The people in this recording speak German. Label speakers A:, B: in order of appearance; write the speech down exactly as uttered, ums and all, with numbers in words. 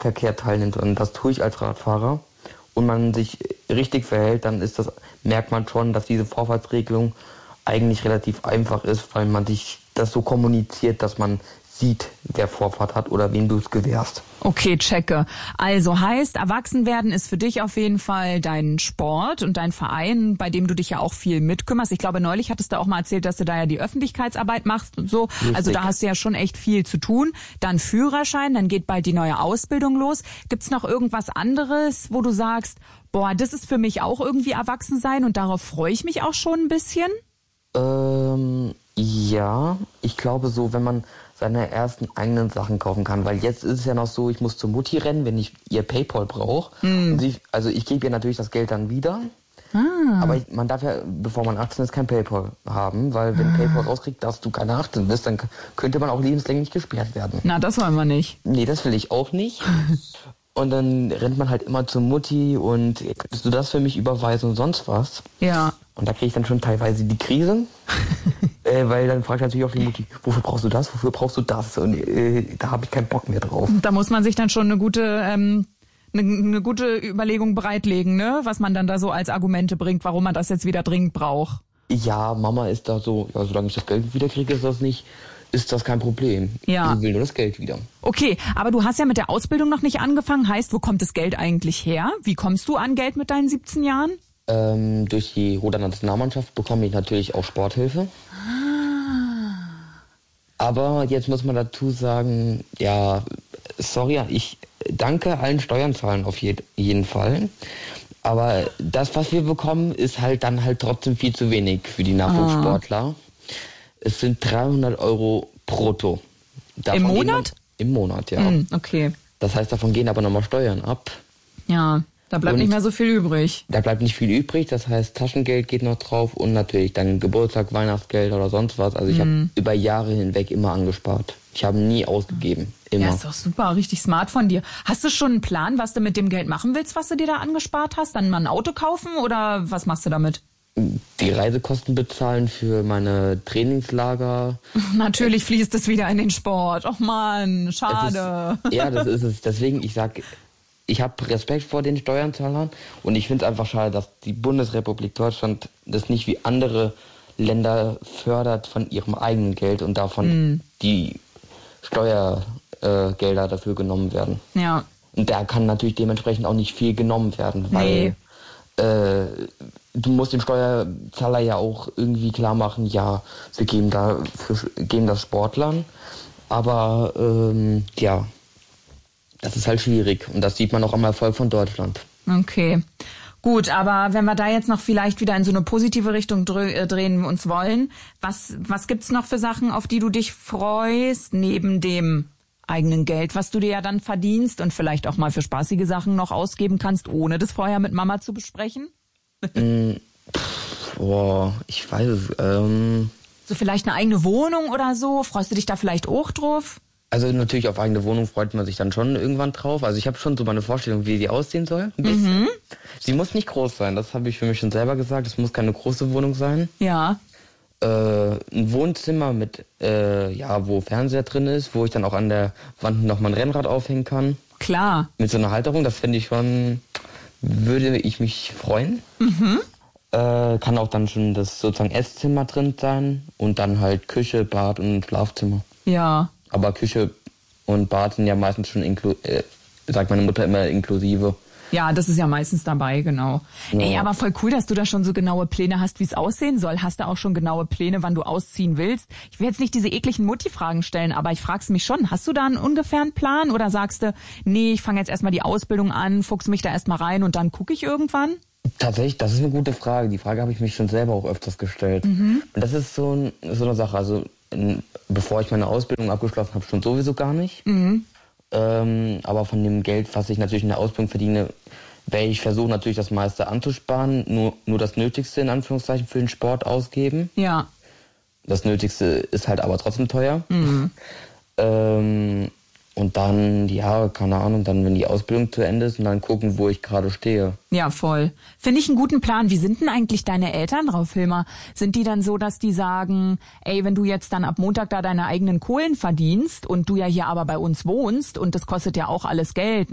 A: Verkehr teilnimmt, und das tue ich als Radfahrer, und man sich richtig verhält, dann ist das, merkt man schon, dass diese Vorfahrtsregelung eigentlich relativ einfach ist, weil man sich das so kommuniziert, dass man sieht, wer Vorfahrt hat oder wem du es gewährst.
B: Okay, checke. Also heißt, Erwachsenwerden ist für dich auf jeden Fall dein Sport und dein Verein, bei dem du dich ja auch viel mitkümmerst. Ich glaube, neulich hattest du auch mal erzählt, dass du da ja die Öffentlichkeitsarbeit machst und so. Richtig. Also da hast du ja schon echt viel zu tun. Dann Führerschein, dann geht bald die neue Ausbildung los. Gibt's noch irgendwas anderes, wo du sagst, boah, das ist für mich auch irgendwie Erwachsensein und darauf freue ich mich auch schon ein bisschen?
A: Ähm, ja, ich glaube so, wenn man seine ersten eigenen Sachen kaufen kann, weil jetzt ist es ja noch so, ich muss zur Mutti rennen, wenn ich ihr PayPal brauche. Mm. Also ich gebe ihr natürlich das Geld dann wieder, ah. aber ich, man darf ja, bevor man achtzehn ist, kein PayPal haben, weil wenn ah. PayPal rauskriegt, dass du keine achtzehn bist, dann könnte man auch lebenslänglich gesperrt werden.
B: Na, das wollen wir nicht.
A: Nee, das will ich auch nicht. Und dann rennt man halt immer zur Mutti und könntest du das für mich überweisen und sonst was?
B: Ja.
A: Und da kriege ich dann schon teilweise die Krise, äh, weil dann fragt natürlich auch die Mutti, wofür brauchst du das, wofür brauchst du das? Und äh, da habe ich keinen Bock mehr drauf.
B: Da muss man sich dann schon eine gute, ähm, eine, eine gute Überlegung bereitlegen, ne? Was man dann da so als Argumente bringt, warum man das jetzt wieder dringend braucht.
A: Ja, Mama ist da so, ja, solange ich das Geld wieder kriege, ist das nicht... ist das kein Problem.
B: Ja.
A: Ich will nur das Geld wieder.
B: Okay, aber du hast ja mit der Ausbildung noch nicht angefangen. Heißt, wo kommt das Geld eigentlich her? Wie kommst du an Geld mit deinen siebzehn Jahren?
A: Ähm, durch die Roter Nationalmannschaft bekomme ich natürlich auch Sporthilfe.
B: Ah.
A: Aber jetzt muss man dazu sagen, ja, sorry, ich danke allen Steuerzahlern auf je- jeden Fall. Aber das, was wir bekommen, ist halt dann halt trotzdem viel zu wenig für die Nachwuchssportler. Ah. Es sind dreihundert Euro brutto.
B: Davon Im Monat?
A: Im Monat, ja.
B: Mm, okay.
A: Das heißt, davon gehen aber nochmal Steuern ab.
B: Ja, da bleibt und nicht mehr so viel übrig.
A: Da bleibt nicht viel übrig, das heißt, Taschengeld geht noch drauf und natürlich dann Geburtstag, Weihnachtsgeld oder sonst was. Also ich mm. habe über Jahre hinweg immer angespart. Ich habe nie ausgegeben, immer.
B: Ja, ist doch super, richtig smart von dir. Hast du schon einen Plan, was du mit dem Geld machen willst, was du dir da angespart hast? Dann mal ein Auto kaufen oder was machst du damit?
A: Die Reisekosten bezahlen für meine Trainingslager.
B: Natürlich fließt es wieder in den Sport. Och man, schade.
A: Ist, ja, das ist es. Deswegen, ich sag, ich habe Respekt vor den Steuerzahlern und ich finde es einfach schade, dass die Bundesrepublik Deutschland das nicht wie andere Länder fördert von ihrem eigenen Geld und davon mm. die Steuergelder äh, dafür genommen werden.
B: Ja.
A: Und da kann natürlich dementsprechend auch nicht viel genommen werden, weil nee. äh, du musst dem Steuerzahler ja auch irgendwie klar machen, ja, wir geben da für, geben das Sportlern, aber ähm, ja, das ist halt schwierig und das sieht man auch am Erfolg von Deutschland.
B: Okay, gut, aber wenn wir da jetzt noch vielleicht wieder in so eine positive Richtung dreh, drehen uns wollen, was was gibt's noch für Sachen, auf die du dich freust, neben dem eigenen Geld, was du dir ja dann verdienst und vielleicht auch mal für spaßige Sachen noch ausgeben kannst, ohne das vorher mit Mama zu besprechen?
A: mm, pff, boah, ich weiß es. Ähm,
B: so vielleicht eine eigene Wohnung oder so? Freust du dich da vielleicht auch drauf?
A: Also natürlich auf eigene Wohnung freut man sich dann schon irgendwann drauf. Also ich habe schon so meine Vorstellung, wie die aussehen soll. Ein bisschen. Mhm. Sie muss nicht groß sein, das habe ich für mich schon selber gesagt. Es muss keine große Wohnung sein.
B: Ja.
A: Äh, ein Wohnzimmer mit, äh, ja, wo Fernseher drin ist, wo ich dann auch an der Wand noch mein Rennrad aufhängen kann.
B: Klar.
A: Mit so einer Halterung, das fände ich schon, würde ich mich freuen.
B: Mhm.
A: Äh, kann auch dann schon das sozusagen Esszimmer drin sein und dann halt Küche, Bad und Schlafzimmer.
B: Ja.
A: Aber Küche und Bad sind ja meistens schon, inklu- äh, sagt meine Mutter immer, inklusive.
B: Ja, das ist ja meistens dabei, genau. Ja. Ey, aber voll cool, dass du da schon so genaue Pläne hast, wie es aussehen soll. Hast du auch schon genaue Pläne, wann du ausziehen willst? Ich will jetzt nicht diese ekligen Mutti-Fragen stellen, aber ich frag's mich schon. Hast du da einen ungefähren Plan oder sagst du, nee, ich fange jetzt erstmal die Ausbildung an, fuchs mich da erstmal rein und dann gucke ich irgendwann?
A: Tatsächlich, das ist eine gute Frage. Die Frage habe ich mich schon selber auch öfters gestellt. Mhm. Und das ist so, ein, so eine Sache. Also in, bevor ich meine Ausbildung abgeschlossen habe, schon sowieso gar nicht. Mhm. Ähm, aber von dem Geld, was ich natürlich in der Ausbildung verdiene, werde ich versuchen, natürlich das meiste anzusparen. Nur, nur das Nötigste in Anführungszeichen für den Sport ausgeben.
B: Ja.
A: Das Nötigste ist halt aber trotzdem teuer.
B: Mhm.
A: Ähm, und dann, ja, keine Ahnung, dann, wenn die Ausbildung zu Ende ist und dann gucken, wo ich gerade stehe.
B: Ja, voll. Finde ich einen guten Plan. Wie sind denn eigentlich deine Eltern drauf, Hilmar? Sind die dann so, dass die sagen, ey, wenn du jetzt dann ab Montag da deine eigenen Kohlen verdienst und du ja hier aber bei uns wohnst und das kostet ja auch alles Geld,